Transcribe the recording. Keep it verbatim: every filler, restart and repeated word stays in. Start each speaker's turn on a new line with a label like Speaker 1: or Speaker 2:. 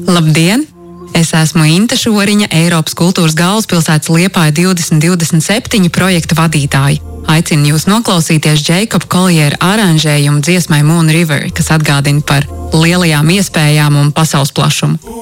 Speaker 1: Labdien! Es esmu Inte Šoriņa, Eiropas kultūras galvaspilsētas Liepāja divdesmit divdesmit septiņi projekta vadītāja. Aicinu jūs noklausīties Jacob Colliera aranžējumu dziesmai Moon River, kas atgādina par lielajām iespējām un pasaules plašumu.